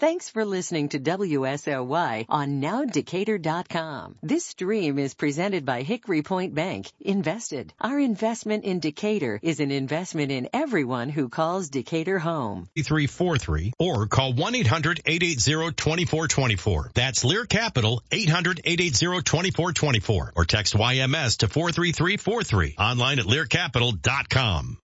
Thanks for listening to WSOY on NowDecatur.com. This stream is presented by Hickory Point Bank. Invested. Our investment in Decatur is an investment in everyone who calls Decatur home. 3343 or call 1-800-880-2424. That's Lear Capital, 800-880-2424. Or text YMS to 43343. Online at LearCapital.com.